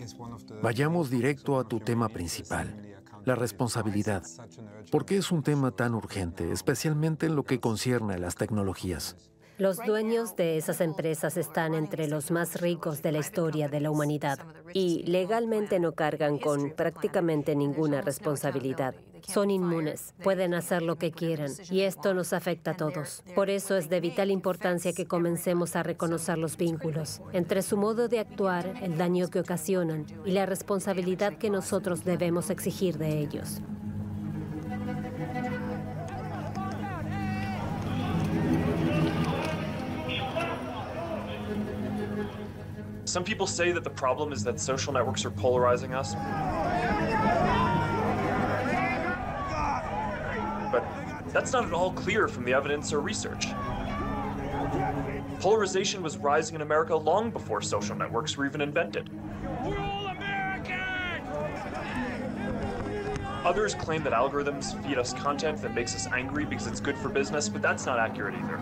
Vayamos directo a tu tema principal, la responsabilidad. ¿Por qué es un tema tan urgente, especialmente en lo que concierne a las tecnologías? Los dueños de esas empresas están entre los más ricos de la historia de la humanidad y legalmente no cargan con prácticamente ninguna responsabilidad. Son inmunes, pueden hacer lo que quieran y esto nos afecta a todos. Por eso es de vital importancia que comencemos a reconocer los vínculos entre su modo de actuar, el daño que ocasionan y la responsabilidad que nosotros debemos exigir de ellos. Some people say that the problem is that social networks are polarizing us. But that's not at all clear from the evidence or research. Polarization was rising in America long before social networks were even invented. We're all Americans! Others claim that algorithms feed us content that makes us angry because it's good for business, but that's not accurate either.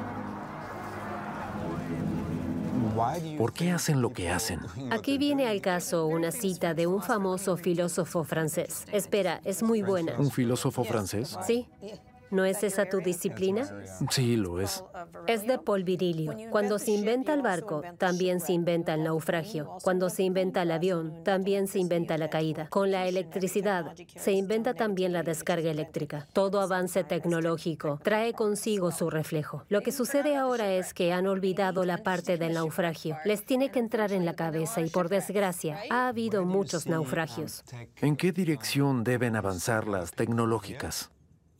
¿Por qué hacen lo que hacen? Aquí viene al caso una cita de un famoso filósofo francés. Espera, es muy buena. ¿Un filósofo francés? ¿Sí? ¿No es esa tu disciplina? Sí, lo es. Es de Paul Virilio. Cuando se inventa el barco, también se inventa el naufragio. Cuando se inventa el avión, también se inventa la caída. Con la electricidad, se inventa también la descarga eléctrica. Todo avance tecnológico trae consigo su reflejo. Lo que sucede ahora es que han olvidado la parte del naufragio. Les tiene que entrar en la cabeza y, por desgracia, ha habido muchos naufragios. ¿En qué dirección deben avanzar las tecnológicas?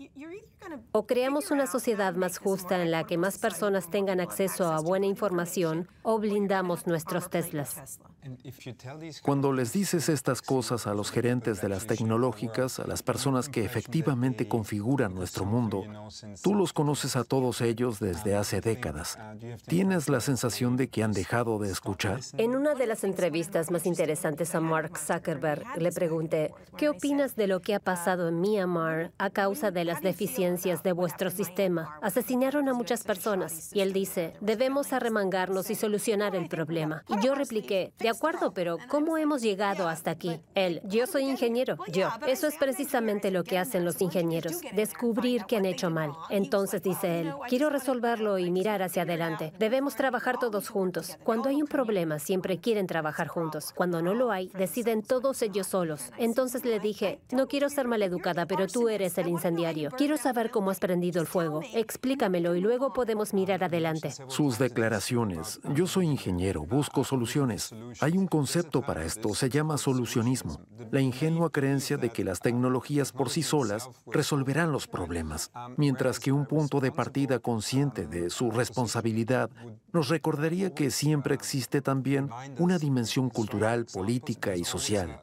O creamos una sociedad más justa en la que más personas tengan acceso a buena información, o blindamos nuestros Teslas. Cuando les dices estas cosas a los gerentes de las tecnológicas, a las personas que efectivamente configuran nuestro mundo, tú los conoces a todos ellos desde hace décadas. ¿Tienes la sensación de que han dejado de escuchar? En una de las entrevistas más interesantes a Mark Zuckerberg, le pregunté, ¿qué opinas de lo que ha pasado en Myanmar a causa de las deficiencias de vuestro sistema? Asesinaron a muchas personas. Y él dice, debemos arremangarnos y solucionar el problema. Y yo repliqué, de acuerdo, pero ¿cómo hemos llegado hasta aquí? Él, yo soy ingeniero. Yo, eso es precisamente lo que hacen los ingenieros, descubrir que han hecho mal. Entonces dice él, quiero resolverlo y mirar hacia adelante. Debemos trabajar todos juntos. Cuando hay un problema, siempre quieren trabajar juntos. Cuando no lo hay, deciden todos ellos solos. Entonces le dije, no quiero ser maleducada, pero tú eres el incendiario. Quiero saber cómo has prendido el fuego. Explícamelo y luego podemos mirar adelante. Sus declaraciones. Yo soy ingeniero, busco soluciones. Hay un concepto para esto, se llama solucionismo. La ingenua creencia de que las tecnologías por sí solas resolverán los problemas, mientras que un punto de partida consciente de su responsabilidad nos recordaría que siempre existe también una dimensión cultural, política y social.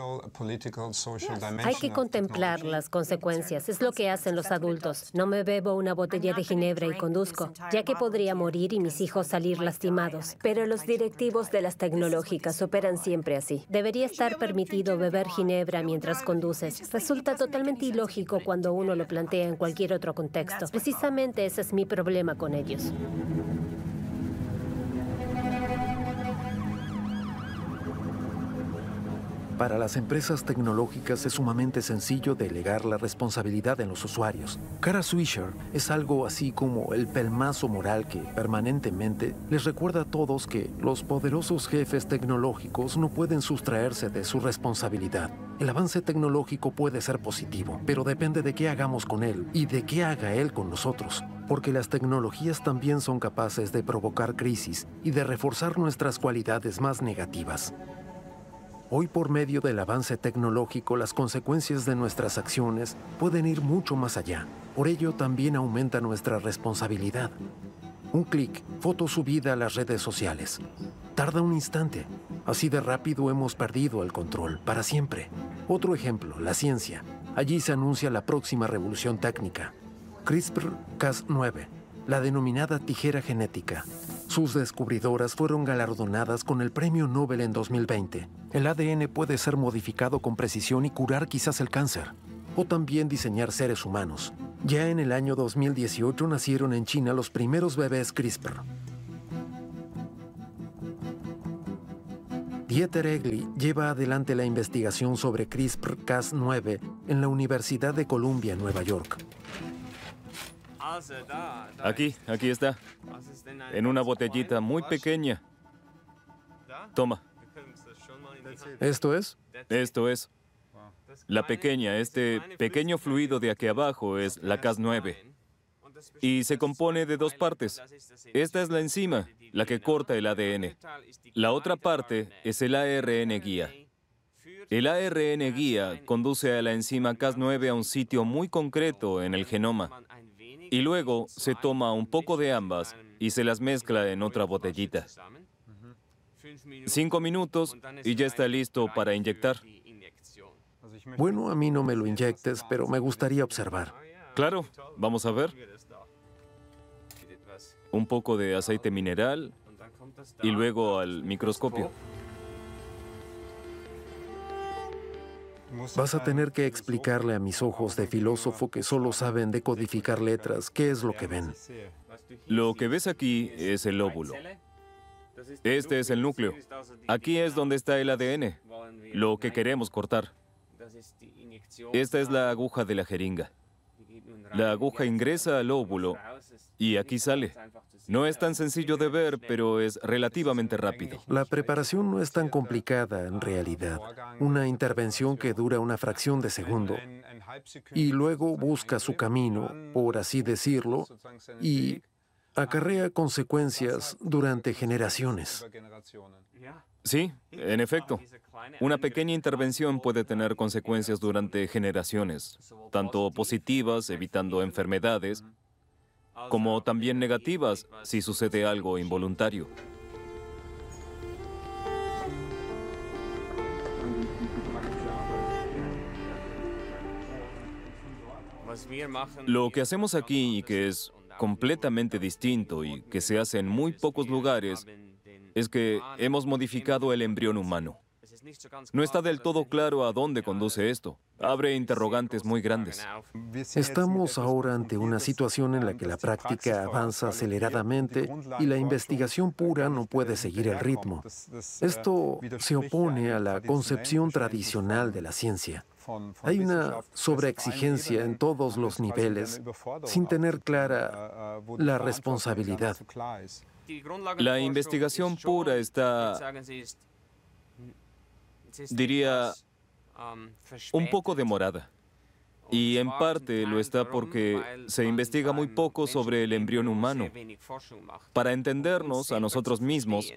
Hay que contemplar las consecuencias. Es lo que hacen los adultos. No me bebo una botella de ginebra y conduzco, ya que podría morir y mis hijos salir lastimados. Pero los directivos de las tecnológicas operan siempre así. Debería estar permitido beber ginebra mientras conduces. Resulta totalmente ilógico cuando uno lo plantea en cualquier otro contexto. Precisamente ese es mi problema con ellos. Para las empresas tecnológicas es sumamente sencillo delegar la responsabilidad en los usuarios. Kara Swisher es algo así como el pelmazo moral que permanentemente les recuerda a todos que los poderosos jefes tecnológicos no pueden sustraerse de su responsabilidad. El avance tecnológico puede ser positivo, pero depende de qué hagamos con él y de qué haga él con nosotros, porque las tecnologías también son capaces de provocar crisis y de reforzar nuestras cualidades más negativas. Hoy, por medio del avance tecnológico, las consecuencias de nuestras acciones pueden ir mucho más allá. Por ello, también aumenta nuestra responsabilidad. Un clic, foto subida a las redes sociales. Tarda un instante. Así de rápido hemos perdido el control, para siempre. Otro ejemplo, la ciencia. Allí se anuncia la próxima revolución técnica. CRISPR-Cas9, la denominada tijera genética. Sus descubridoras fueron galardonadas con el Premio Nobel en 2020. El ADN puede ser modificado con precisión y curar quizás el cáncer. O también diseñar seres humanos. Ya en el año 2018 nacieron en China los primeros bebés CRISPR. Dieter Egli lleva adelante la investigación sobre CRISPR-Cas9 en la Universidad de Columbia, en Nueva York. Aquí está. En una botellita muy pequeña. Toma. ¿Esto es? Esto es. La pequeña, este pequeño fluido de aquí abajo es la Cas9. Y se compone de dos partes. Esta es la enzima, la que corta el ADN. La otra parte es el ARN guía. El ARN guía conduce a la enzima Cas9 a un sitio muy concreto en el genoma. Y luego se toma un poco de ambas y se las mezcla en otra botellita. 5 minutos y ya está listo para inyectar. Bueno, a mí no me lo inyectes, pero me gustaría observar. Claro, vamos a ver. Un poco de aceite mineral y luego al microscopio. Vas a tener que explicarle a mis ojos de filósofo que solo saben decodificar letras qué es lo que ven. Lo que ves aquí es el óvulo. Este es el núcleo. Aquí es donde está el ADN, lo que queremos cortar. Esta es la aguja de la jeringa. La aguja ingresa al óvulo y aquí sale. No es tan sencillo de ver, pero es relativamente rápido. La preparación no es tan complicada en realidad. Una intervención que dura una fracción de segundo y luego busca su camino, por así decirlo, y acarrea consecuencias durante generaciones. Sí, en efecto. Una pequeña intervención puede tener consecuencias durante generaciones, tanto positivas, evitando enfermedades, como también negativas si sucede algo involuntario. Lo que hacemos aquí y que es completamente distinto y que se hace en muy pocos lugares es que hemos modificado el embrión humano. No está del todo claro a dónde conduce esto. Abre interrogantes muy grandes. Estamos ahora ante una situación en la que la práctica avanza aceleradamente y la investigación pura no puede seguir el ritmo. Esto se opone a la concepción tradicional de la ciencia. Hay una sobreexigencia en todos los niveles, sin tener clara la responsabilidad. La investigación pura está, diría, un poco demorada. Y en parte lo está porque se investiga muy poco sobre el embrión humano. Para entendernos a nosotros mismos,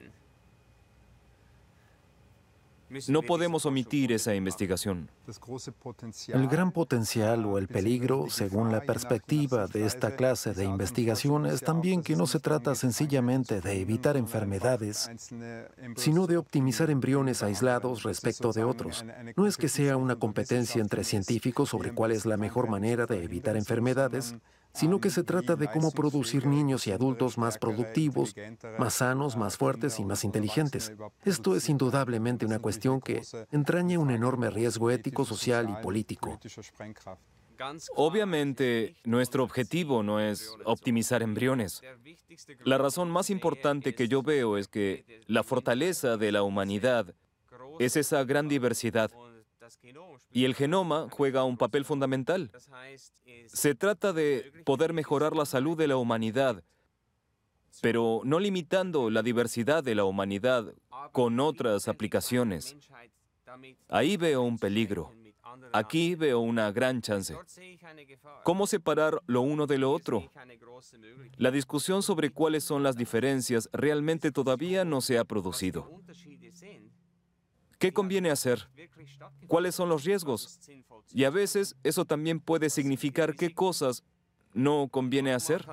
no podemos omitir esa investigación. El gran potencial o el peligro, según la perspectiva de esta clase de investigación, es también que no se trata sencillamente de evitar enfermedades, sino de optimizar embriones aislados respecto de otros. No es que sea una competencia entre científicos sobre cuál es la mejor manera de evitar enfermedades, sino que se trata de cómo producir niños y adultos más productivos, más sanos, más fuertes y más inteligentes. Esto es indudablemente una cuestión que entraña un enorme riesgo ético, social y político. Obviamente, nuestro objetivo no es optimizar embriones. La razón más importante que yo veo es que la fortaleza de la humanidad es esa gran diversidad. Y el genoma juega un papel fundamental. Se trata de poder mejorar la salud de la humanidad, pero no limitando la diversidad de la humanidad con otras aplicaciones. Ahí veo un peligro. Aquí veo una gran chance. ¿Cómo separar lo uno de lo otro? La discusión sobre cuáles son las diferencias realmente todavía no se ha producido. ¿Qué conviene hacer? ¿Cuáles son los riesgos? Y a veces eso también puede significar qué cosas no conviene hacer.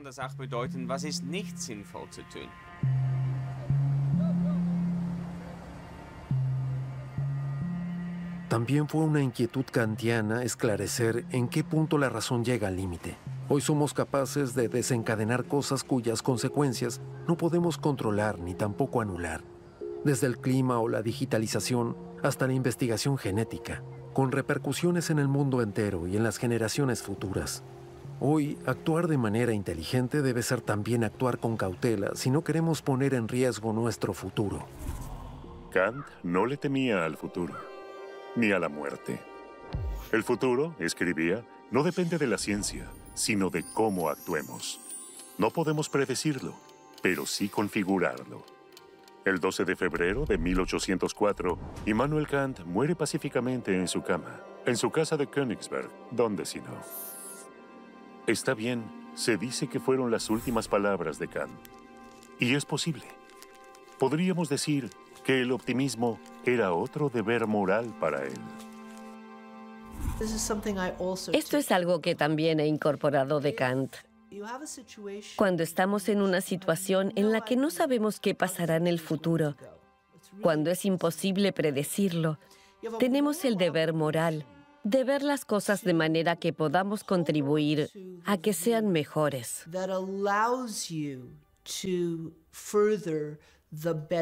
También fue una inquietud kantiana esclarecer en qué punto la razón llega al límite. Hoy somos capaces de desencadenar cosas cuyas consecuencias no podemos controlar ni tampoco anular. Desde el clima o la digitalización hasta la investigación genética, con repercusiones en el mundo entero y en las generaciones futuras. Hoy, actuar de manera inteligente debe ser también actuar con cautela si no queremos poner en riesgo nuestro futuro. Kant no le temía al futuro, ni a la muerte. El futuro, escribía, no depende de la ciencia, sino de cómo actuemos. No podemos predecirlo, pero sí configurarlo. El 12 de febrero de 1804, Immanuel Kant muere pacíficamente en su cama, en su casa de Königsberg, donde si no. Está bien, se dice que fueron las últimas palabras de Kant. Y es posible. Podríamos decir que el optimismo era otro deber moral para él. Esto es algo que también he incorporado de Kant. Cuando estamos en una situación en la que no sabemos qué pasará en el futuro, cuando es imposible predecirlo, tenemos el deber moral de ver las cosas de manera que podamos contribuir a que sean mejores.